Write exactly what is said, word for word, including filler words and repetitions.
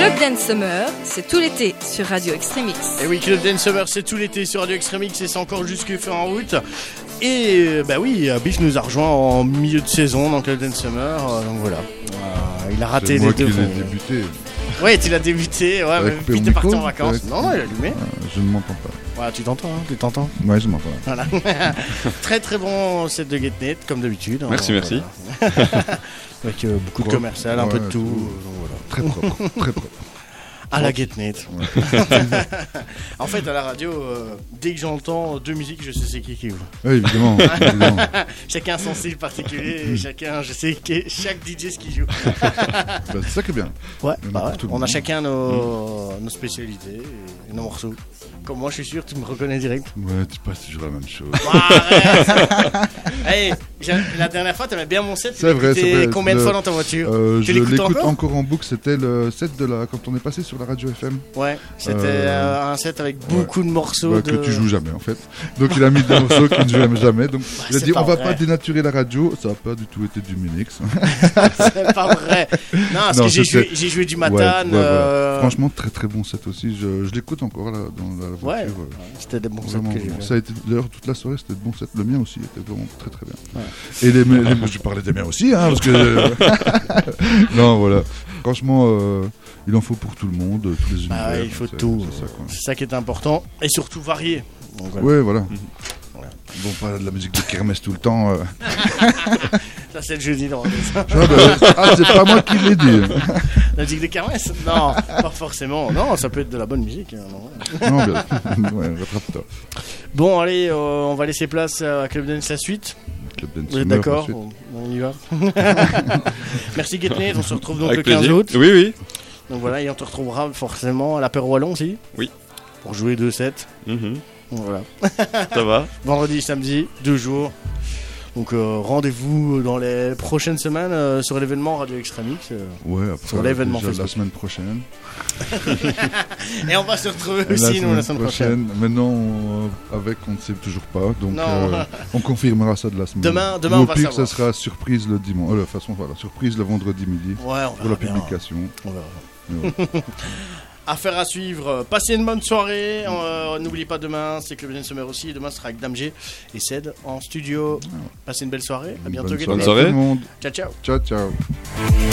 Club Dance Summer, c'est tout l'été sur Radio Extremix. Et oui, Club Dance Summer, c'est tout l'été sur Radio Extremix et c'est encore jusqu'à fin août. Et bah oui, Biff nous a rejoint en milieu de saison dans Club Dance Summer, donc voilà. Euh, il a raté c'est les deux. C'est moi qui l'ai débuté. Ouais, tu l'as débuté, ouais, mais puis t'es parti en vacances. Avec... Non, non, il a allumé. Euh, je ne m'entends pas. Ouais, tu t'entends, hein, tu t'entends. Ouais, je m'entends. Voilà. Très très bon set de GetNet, comme d'habitude. Merci, hein, merci. Voilà. Avec euh, beaucoup de Propre. commercial, un Ouais, peu de tout. tout. Donc, voilà. Très propre, très propre. À la GetNet. Ouais. En fait, à la radio, euh, dès que j'entends deux musiques, je sais c'est qui qui ouvre. Oui, évidemment. évidemment. Chacun son style particulier, et chacun, je sais que chaque D J ce qu'il joue. Bah, c'est ça qui est bien. Ouais, bah ouais. On a monde. chacun nos, mmh. nos spécialités et nos morceaux. Comme moi, je suis sûr, tu me reconnais direct. Ouais, tu passes toujours la même chose. Ah, hey, la dernière fois, t'aimais bien mon set. C'est vrai, c'est vrai. Combien de le... fois dans ta voiture euh, Tu Je l'écoutes l'écoute encore, encore en boucle. C'était le set de la quand on est passé sur la radio F M. Ouais, c'était euh... un set avec beaucoup ouais. de morceaux bah, de... que tu joues jamais en fait. Donc il a mis des morceaux que je n'aime jamais. Donc bah, il a dit on va vrai. pas dénaturer la radio. Ça n'a pas du tout été du Minix. C'est pas vrai. Non, parce non, que j'ai joué, j'ai joué du Matane. Ouais, ouais, euh... voilà. Franchement, très très bon set aussi. Je, je l'écoute encore là dans la voiture. Ouais, ouais. C'était des bons sets que j'ai bon. fait. Ça a été d'ailleurs toute la soirée, c'était de bons sets. Le mien aussi était vraiment très très bien. Ouais. Et les, les, je parlais des miens aussi, hein, parce que non, voilà. Franchement, euh, il en faut pour tout le monde, tous les univers. Ah ouais, il faut tout. C'est ça, c'est ça qui est important et surtout varié. Donc, voilà. Ouais, voilà. Mmh. Voilà. Bon, pas de la musique de kermesse tout le temps. Euh. Ça, c'est le jeudi, non. Ah, bah, ah, c'est pas moi qui l'ai dit. La musique de kermesse ? Non, pas forcément. Non, ça peut être de la bonne musique. Hein, non, bien. Ouais, rattrape-toi. Bon, allez, euh, on va laisser place à Club Dance la suite. Club Dance. Vous êtes d'accord ? on, on y va. Merci GetNet, on se retrouve donc avec le quinze août. Oui, oui. Donc voilà, et on te retrouvera forcément à l'apéro wallon aussi. Oui. Pour jouer deux sets. Mm-hmm. Voilà. Ça va. Vendredi, samedi, deux jours. Donc euh, rendez-vous dans les prochaines semaines euh, sur l'événement Radio Extremix. Euh, ouais, après, sur l'événement déjà Facebook. La semaine prochaine. Et on va se retrouver la aussi nous la semaine prochaine. prochaine. Maintenant, on, avec, on ne sait toujours pas. Donc euh, on confirmera ça de la semaine. Demain, demain Ou on va pire, savoir. ça sera surprise le dimanche. Euh, de toute façon, voilà, surprise le vendredi midi. Ouais, on pour la bien. publication. On verra. Ouais. Affaire à suivre. Passez une bonne soirée. Euh, n'oubliez pas demain, c'est Club Dance Summer aussi. Demain, ce sera avec Dame G et Ced en studio. Passez une belle soirée. À bientôt. Bonne soirée. Bonne soirée. Ciao, ciao. Ciao, ciao.